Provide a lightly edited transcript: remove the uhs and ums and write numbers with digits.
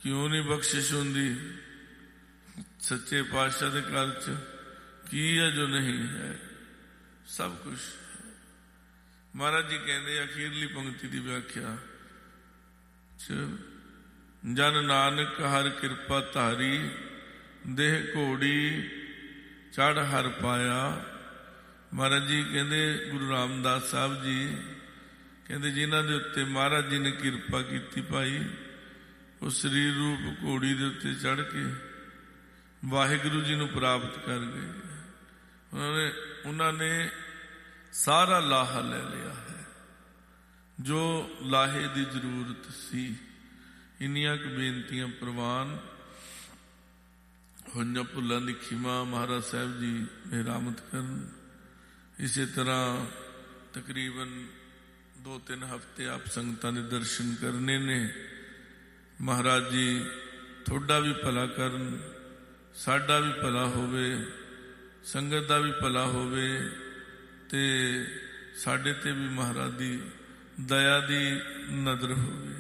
क्यों नहीं बख्शिश होंदी? सच्चे पातशाह दे घर च की है जो नहीं है? सब कुछ है। महाराज जी कहते अखीरली पंक्ति की व्याख्या जन नानक हर कृपा धारी देह घोड़ी चढ़ हर पाया। महाराज जी कहते गुरु रामदास साहब जी कहते जिन्हां दे उत्ते महाराज जी ने कृपा की पाई वो शरीर रूप घोड़ी दे उत्ते चढ़ के वाहिगुरु जी नूं प्राप्त कर गए। उन्होंने सारा लाहा ले लिया है जो लाहे की जरूरत सी। इन्नियां क बेनतियां प्रवान होइयां भुलां दी खिमा महाराज साहब जी मेहरामत करन। इसे तरह तकरीबन 2-3 हफ्ते आप संगतां ने दर्शन करने ने। महाराज जी थोड़ा भी भला करन, साडा भी भला होवे, संगत दा भी भला होवे ते साडे ते भी महाराज दी दया दी नजर होवे।